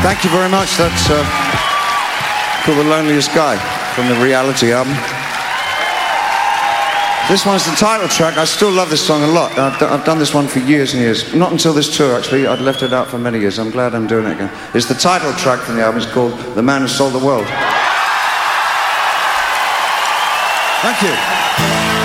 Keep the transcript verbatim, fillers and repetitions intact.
Thank you very much. That's uh, called The Loneliest Guy from the Reality album. This one's the title track. I still love this song a lot. I've, d- I've done this one for years and years. Not until this tour, actually. I'd left it out for many years. I'm glad I'm doing it again. It's the title track from the album. It's called The Man Who Sold the World. Thank you.